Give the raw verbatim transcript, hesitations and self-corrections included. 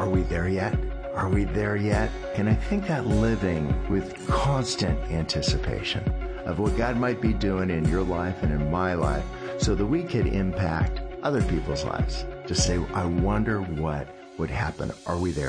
are we there yet? Are we there yet? And I think that living with constant anticipation of what God might be doing in your life and in my life so that we could impact other people's lives. To say, I wonder what would happen. Are we there?